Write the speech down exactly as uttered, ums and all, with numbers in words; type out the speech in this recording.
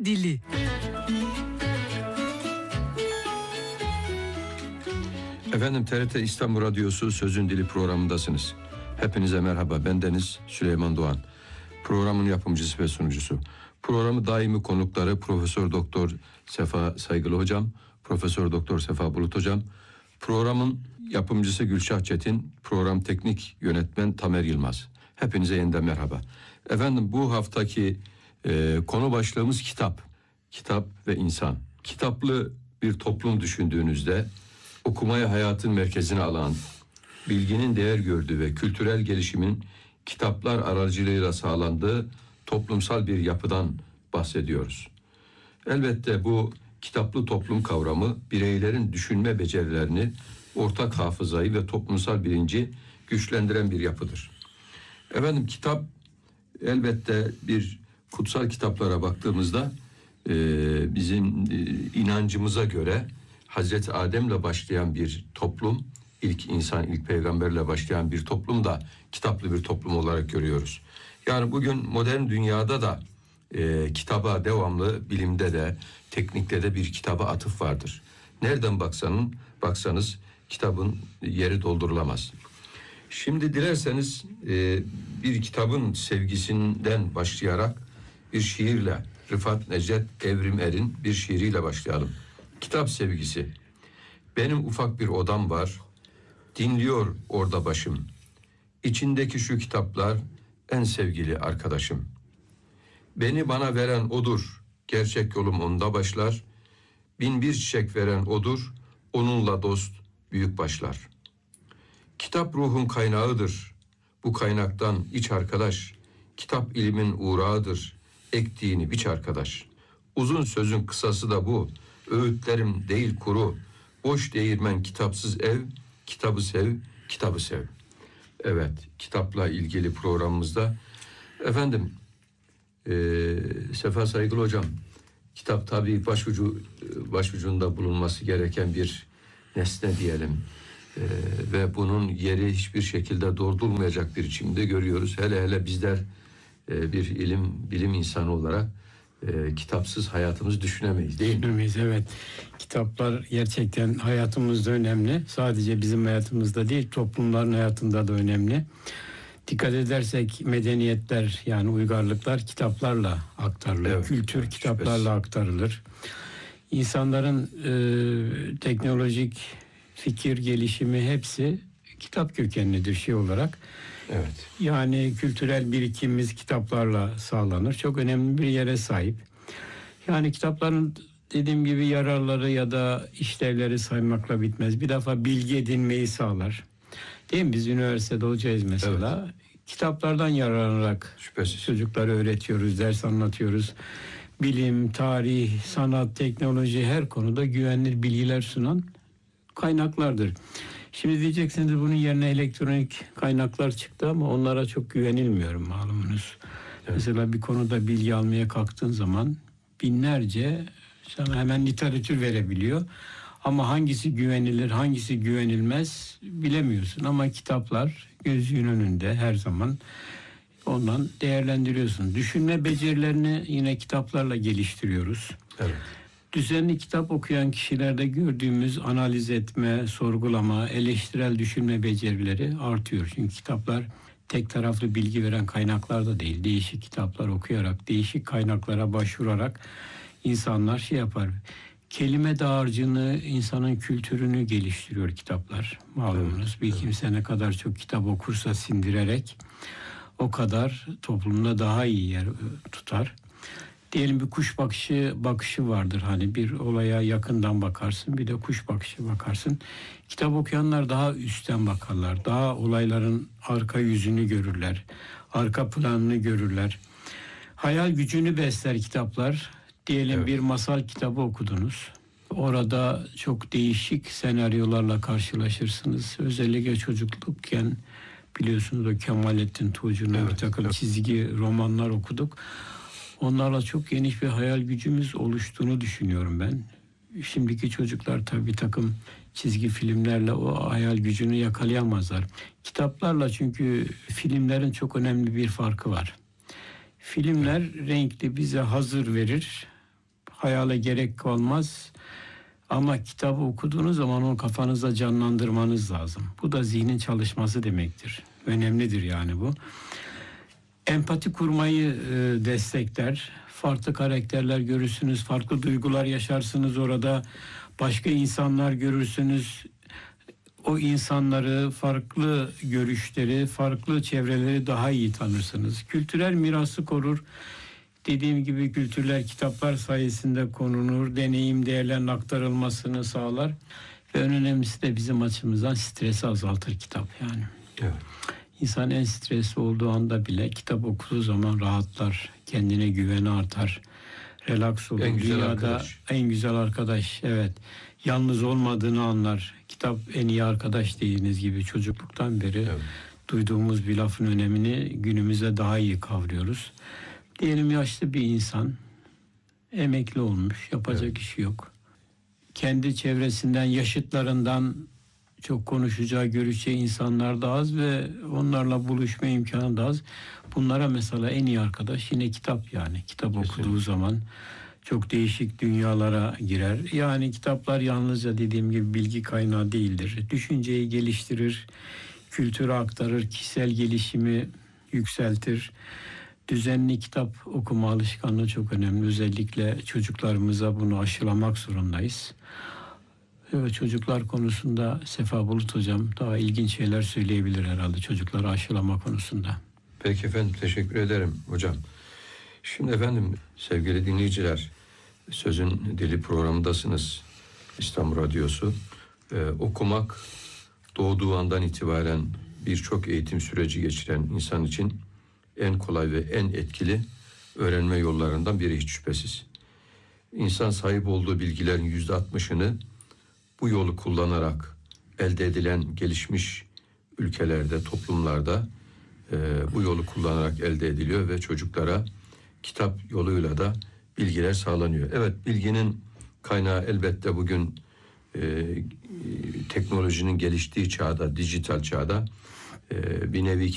Dili. Efendim, T R T İstanbul Radyosu Sözün Dili programındasınız. Hepinize merhaba. Bendeniz Süleyman Doğan. Programın yapımcısı ve sunucusu. Programı daimi konukları Profesör Doktor Sefa Saygılı Hocam, Profesör Doktor Sefa Bulut Hocam. Programın yapımcısı Gülşah Çetin, program teknik yönetmen Tamer Yılmaz. Hepinize yeniden merhaba. Efendim, bu haftaki e, konu başlığımız kitap. Kitap ve insan. Kitaplı bir toplum düşündüğünüzde okumayı hayatın merkezine alan, bilginin değer gördüğü ve kültürel gelişimin kitaplar aracılığıyla sağlandığı toplumsal bir yapıdan bahsediyoruz. Elbette bu kitaplı toplum kavramı bireylerin düşünme becerilerini, ortak hafızayı ve toplumsal bilinci güçlendiren bir yapıdır. Efendim, kitap elbette bir kutsal kitaplara baktığımızda e, bizim e, inancımıza göre Hazreti Adem'le başlayan bir toplum, ilk insan, ilk peygamberle başlayan bir toplum da kitaplı bir toplum olarak görüyoruz. Yani bugün modern dünyada da e, kitaba devamlı, bilimde de, teknikte de bir kitaba atıf vardır. Nereden baksanız, baksanız kitabın yeri doldurulamaz. Şimdi dilerseniz e, bir kitabın sevgisinden başlayarak bir şiirle, Rıfat Necdet Evrim Er'in bir şiiriyle başlayalım. Kitap sevgisi. Benim ufak bir odam var, dinliyor orada başım. İçindeki şu kitaplar en sevgili arkadaşım. Beni bana veren odur, gerçek yolum onda başlar. Bin bir çiçek veren odur, onunla dost büyük başlar. Kitap ruhun kaynağıdır, bu kaynaktan iç arkadaş. Kitap ilimin uğrağıdır, ektiğini biç arkadaş. Uzun sözün kısası da bu, öğütlerim değil kuru. Boş değirmen kitapsız ev, kitabı sev, kitabı sev. Evet, kitapla ilgili programımızda. Efendim, e, Sefa Saygılı Hocam, kitap tabii başucu, başucunda bulunması gereken bir nesne diyelim. E, ve bunun yeri hiçbir şekilde doldurulmayacak bir biçimde görüyoruz. Hele hele bizler e, bir ilim, bilim insanı olarak e, kitapsız hayatımızı düşünemeyiz, değil mi? Düşünemeyiz, evet. Kitaplar gerçekten hayatımızda önemli. Sadece bizim hayatımızda değil, toplumların hayatında da önemli. Dikkat edersek medeniyetler, yani uygarlıklar kitaplarla aktarılır. Evet, Kültür evet, kitaplarla şüphesiz. aktarılır. İnsanların e, teknolojik fikir gelişimi hepsi kitap kökenlidir şey olarak. Evet. Yani kültürel birikimimiz kitaplarla sağlanır. Çok önemli bir yere sahip. Yani kitapların dediğim gibi yararları ya da işlevleri saymakla bitmez. Bir defa bilgi edinmeyi sağlar. Değil mi? Biz üniversitede hocayız mesela. Evet. Kitaplardan yararlanarak Şüphesiz. çocuklara öğretiyoruz, ders anlatıyoruz. Bilim, tarih, sanat, teknoloji her konuda güvenilir bilgiler sunan kaynaklardır. Şimdi diyeceksiniz bunun yerine elektronik kaynaklar çıktı ama onlara çok güvenilmiyorum malumunuz. Evet. Mesela bir konuda bilgi almaya kalktığın zaman binlerce sana hemen literatür verebiliyor. Ama hangisi güvenilir, hangisi güvenilmez bilemiyorsun. Ama kitaplar gözünün önünde her zaman, ondan değerlendiriyorsun. Düşünme becerilerini yine kitaplarla geliştiriyoruz. Evet. Düzenli kitap okuyan kişilerde gördüğümüz analiz etme, sorgulama, eleştirel düşünme becerileri artıyor. Çünkü kitaplar tek taraflı bilgi veren kaynaklar da değil. Değişik kitaplar okuyarak, değişik kaynaklara başvurarak insanlar şey yapar. Kelime dağarcığını, insanın kültürünü geliştiriyor kitaplar. Malumunuz bir kimse ne kadar çok kitap okursa sindirerek o kadar toplumda daha iyi yer tutar. Diyelim bir kuş bakışı bakışı vardır. Hani bir olaya yakından bakarsın, bir de kuş bakışı bakarsın. Kitap okuyanlar daha üstten bakarlar. Daha olayların arka yüzünü görürler. Arka planını görürler. Hayal gücünü besler kitaplar. Diyelim evet. Bir masal kitabı okudunuz. Orada çok değişik senaryolarla karşılaşırsınız. Özellikle çocuklukken biliyorsunuz o Kemalettin Tuğcu'nun evet, bir takım evet. çizgi romanlar okuduk. Onlarla çok geniş bir hayal gücümüz oluştuğunu düşünüyorum ben. Şimdiki çocuklar tabii bir takım çizgi filmlerle o hayal gücünü yakalayamazlar. Kitaplarla çünkü filmlerin çok önemli bir farkı var. Filmler renkli bize hazır verir. hayale gerek kalmaz. Ama kitabı okuduğunuz zaman onu kafanızda canlandırmanız lazım. Bu da zihnin çalışması demektir. Önemlidir yani bu. Empati kurmayı e, destekler. Farklı karakterler görürsünüz, farklı duygular yaşarsınız orada. Başka insanlar görürsünüz. O insanları, farklı görüşleri, farklı çevreleri daha iyi tanırsınız. Kültürel mirası korur. Dediğim gibi kültürler kitaplar sayesinde korunur. Deneyim değerlerin aktarılmasını sağlar. Ve en önemlisi de bizim açımızdan stresi azaltır kitap yani. Evet. İnsan en stresli olduğu anda bile kitap okuduğu zaman rahatlar. Kendine güveni artar. Relax olur. En güzel Dünyada arkadaş. en güzel arkadaş. Evet. Yalnız olmadığını anlar. Kitap en iyi arkadaş dediğiniz gibi çocukluktan beri Evet. duyduğumuz bir lafın önemini günümüzde daha iyi kavruyoruz. Diyelim yaşlı bir insan, emekli olmuş, yapacak Evet. işi yok. Kendi çevresinden, yaşıtlarından çok konuşacağı, görüşeceği insanlar da az ve onlarla buluşma imkanı da az. Bunlara mesela en iyi arkadaş yine kitap yani. Kitap Kesinlikle. okuduğu zaman çok değişik dünyalara girer. Yani kitaplar yalnızca dediğim gibi bilgi kaynağı değildir. Düşünceyi geliştirir, kültürü aktarır, kişisel gelişimi yükseltir. Düzenli kitap okuma alışkanlığı çok önemli. Özellikle çocuklarımıza bunu aşılamak zorundayız. Evet, çocuklar konusunda Sefa Bulut Hocam daha ilginç şeyler söyleyebilir herhalde çocukları aşılama konusunda. Peki efendim, teşekkür ederim hocam. Şimdi efendim sevgili dinleyiciler, Sözün Dili programındasınız. İstanbul Radyosu. Ee, okumak doğduğu andan itibaren birçok eğitim süreci geçiren insan için en kolay ve en etkili öğrenme yollarından biri hiç şüphesiz. İnsan sahip olduğu bilgilerin yüzde altmışını bu yolu kullanarak elde edilen gelişmiş ülkelerde, toplumlarda e, bu yolu kullanarak elde ediliyor ve çocuklara kitap yoluyla da bilgiler sağlanıyor. Evet, bilginin kaynağı elbette bugün e, teknolojinin geliştiği çağda, dijital çağda e, bir nevi